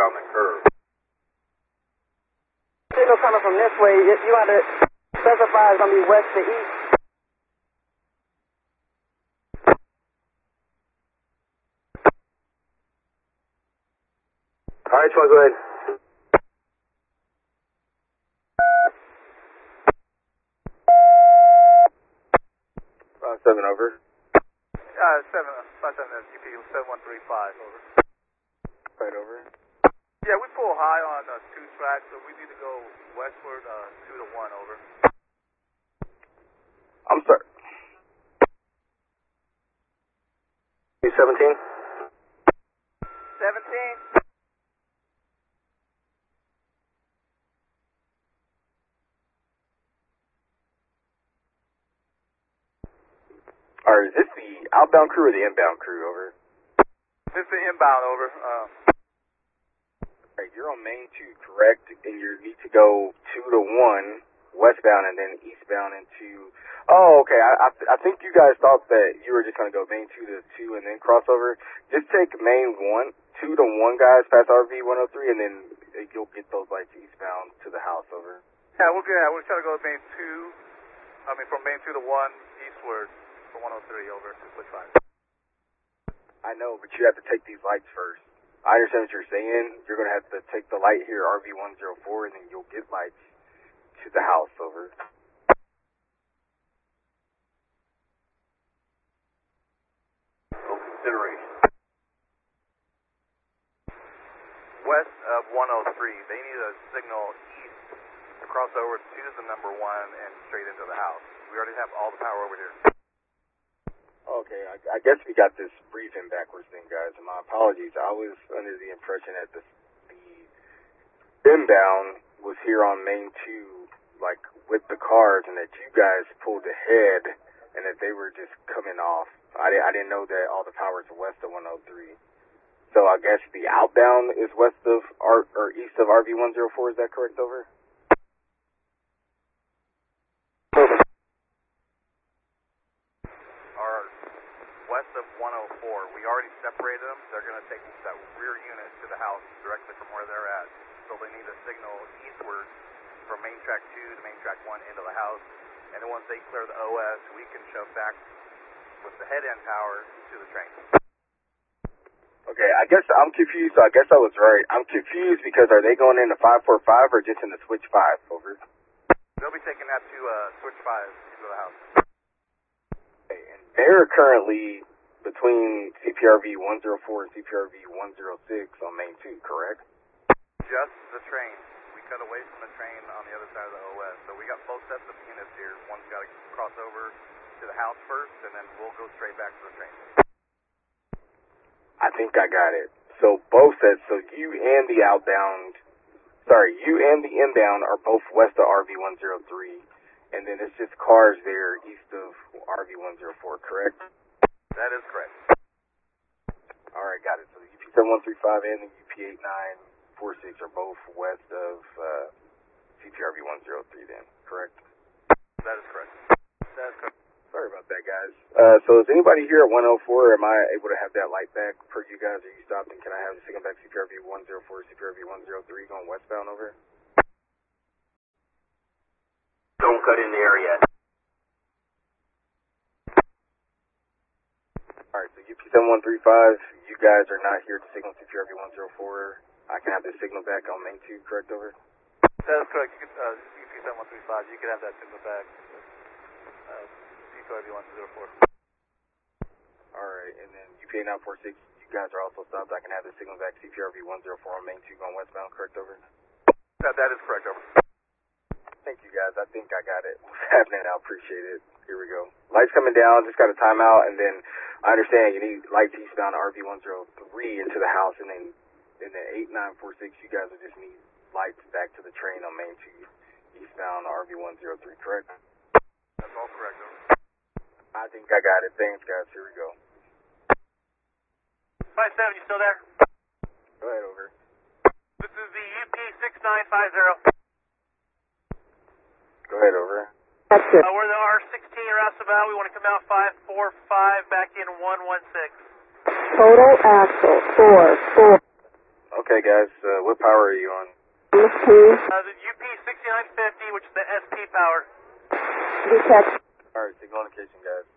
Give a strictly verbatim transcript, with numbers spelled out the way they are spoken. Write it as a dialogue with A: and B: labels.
A: around the curve.
B: Signal coming from this way, you, you got to specify it's going to be west to east.
A: All right, go ahead. Uh, seven over.
C: Uh, seven, five seven, U P seven one three five over.
A: Right over.
C: Yeah, we pull high on uh, two tracks, so we need to go westward, uh, two to one over.
A: I'm sorry. seventeen?
C: seventeen.
A: Alright, is this the outbound crew or the inbound crew, over?
C: This is the inbound, over. Uh,
A: Alright, you're on main two, correct? And you need to go two to one westbound and then eastbound into... Oh, okay, I, I, I think you guys thought that you were just going to go main two to two and then cross over. Just take main one, two to one guys past R V one oh three, and then you'll get those lights eastbound to the house, over.
C: yeah, we're good. We're trying to go main two, I mean from main two to one, eastward for one oh three, over, to switch five.
A: I know, but you have to take these lights first. I understand what you're saying. You're going to have to take the light here, R V one oh four, and then you'll get lights to the house, over.
C: No consideration. West of one oh three, they need a signal east to cross over to the number one and straight into the house. We already have all the power over here.
A: Okay, I, I guess we got this briefing backwards then, guys, and my apologies. I was under the impression that the, the inbound was here on main two, like, with the cars, and that you guys pulled ahead, and that they were just coming off. I, I didn't know that all the power is west of one oh three. So I guess the outbound is west of, R, or east of R V one oh four, is that correct, over?
C: West of one oh four, we already separated them. They're going to take that rear unit to the house directly from where they're at. So they need a signal eastward from main track two to main track one into the house. And then once they clear the O S, we can shove back with the head end power to the train.
A: Okay, I guess I'm confused, so I guess I was right. I'm confused because are they going into five four five or just into switch five, over?
C: They'll be taking that to uh, switch five into the house.
A: Okay, and they're currently between C P R V one oh four and C P R V one oh six on main two, correct?
C: Just the train. We cut away from the train on the other side of the O S. So we got both sets of units here. One's got to cross over to the house first, and then we'll go straight back to the train.
A: I think I got it. So both sets, so you and the outbound, sorry, you and the inbound are both west of R V one oh three, and then it's just cars there east of R V one oh four, correct?
C: That is correct.
A: Alright, got it. So the U P seven one three five and the U P eight nine four six are both west of uh, C P R V one oh three then, correct?
C: That is correct. That is correct.
A: Sorry about that, guys. Uh, so is anybody here at one oh four, am I able to have that light back per you guys? Are you stopped, and can I have the signal back C P R V one oh four, C P R V one oh three going westbound, over?
D: Don't cut in the air yet.
A: Alright, so U P seven one three five, you guys are not here to signal C P R V one oh four. I can have this signal back on main two, correct, over?
C: That is correct. You can, uh, U P seven one three five, you can have that signal back. Uh, C P R V one oh four.
A: Alright, and then U P eight nine four six, you guys are also stopped. I can have this signal back C P R V one oh four on main two going westbound, correct, over?
C: That, that is correct, over.
A: Thank you, guys. I think I got it. What's happening? I appreciate it. Here we go. Lights coming down. Just got a timeout, and then I understand you need lights eastbound to R V one oh three into the house, and then in the eight nine four six, you guys will just need lights back to the train on main two eastbound to R V one oh three, correct?
C: That's all correct, over.
A: I think I got it. Thanks, guys. Here we go.
E: five seven, you still there?
A: Go ahead, over.
E: This is the U P six nine five zero.
A: Go ahead, over.
B: That's it.
E: Uh, we're the R sixteen roustabout. We want to come out five four five, back in one one six.
B: Total axle, four, four.
A: Okay, guys. Uh, what power are you on?
B: S P.
E: Uh, the U P sixty-nine fifty, which is the S P power.
B: Detect.
A: All right, signal indication, guys.